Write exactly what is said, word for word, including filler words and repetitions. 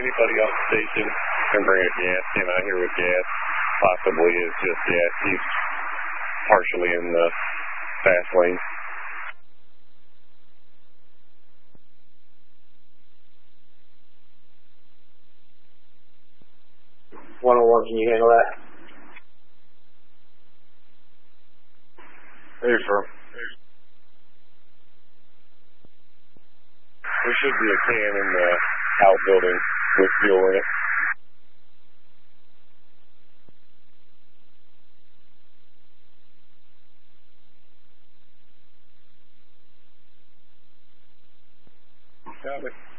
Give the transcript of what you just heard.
anybody on the station can bring a gas can out here with gas. Possibly is just gas. He's partially in the fast lane. one oh one, can you handle that? Hey, sir. There should be a can in the outbuilding with fuel in it. Got it.